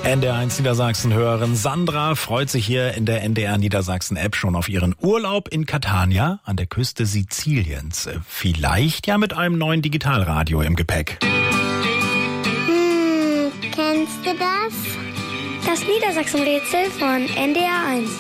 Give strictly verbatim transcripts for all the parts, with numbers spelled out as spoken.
N D R eins Niedersachsen-Hörerin Sandra freut sich hier in der N D R Niedersachsen-App schon auf ihren Urlaub in Catania an der Küste Siziliens. Vielleicht ja mit einem neuen Digitalradio im Gepäck. Hm, kennst du das? Das Niedersachsen-Rätsel von N D R eins.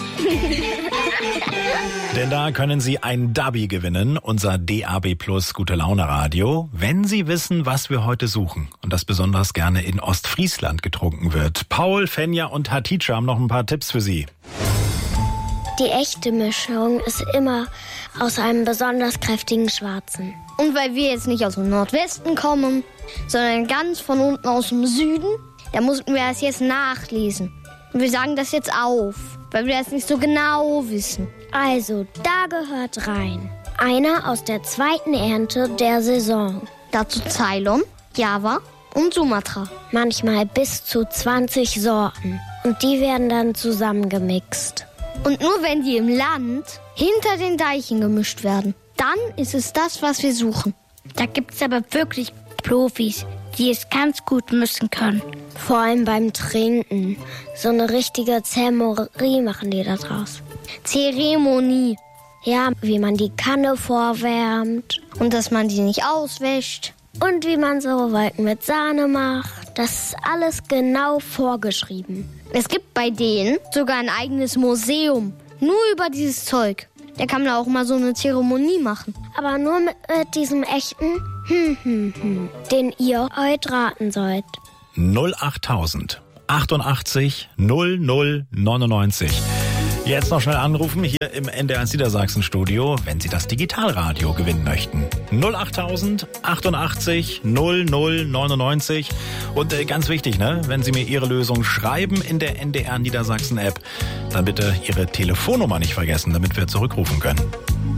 Denn da können Sie ein Dabi gewinnen, unser D A B Plus Gute-Laune-Radio, wenn Sie wissen, was wir heute suchen und das besonders gerne in Ostfriesland getrunken wird. Paul, Fenja und Hatice haben noch ein paar Tipps für Sie. Die echte Mischung ist immer aus einem besonders kräftigen Schwarzen. Und weil wir jetzt nicht aus dem Nordwesten kommen, sondern ganz von unten aus dem Süden, da mussten wir das jetzt nachlesen. Und wir sagen das jetzt auf, weil wir das nicht so genau wissen. Also, da gehört rein einer aus der zweiten Ernte der Saison. Dazu Ceylon, Java und Sumatra. Manchmal bis zu zwanzig Sorten. Und die werden dann zusammengemixt. Und nur wenn die im Land hinter den Deichen gemischt werden, dann ist es das, was wir suchen. Da gibt es aber wirklich Profis, die es ganz gut mischen können. Vor allem beim Trinken. So eine richtige Zeremonie machen die da draus. Zeremonie. Ja, wie man die Kanne vorwärmt. Und dass man die nicht auswäscht. Und wie man so Wolken mit Sahne macht. Das ist alles genau vorgeschrieben. Es gibt bei denen sogar ein eigenes Museum. Nur über dieses Zeug. Da kann man auch mal so eine Zeremonie machen. Aber nur mit, mit diesem echten hm, hm, hm, den ihr heute raten sollt. null achttausend achtundachtzig null null neunundneunzig. Jetzt noch schnell anrufen hier im N D R eins Niedersachsen Studio, wenn Sie das Digitalradio gewinnen möchten. null achttausend achtundachtzig null null neunundneunzig. Und äh, ganz wichtig, ne, wenn Sie mir Ihre Lösung schreiben in der N D R Niedersachsen App, dann bitte Ihre Telefonnummer nicht vergessen, damit wir zurückrufen können.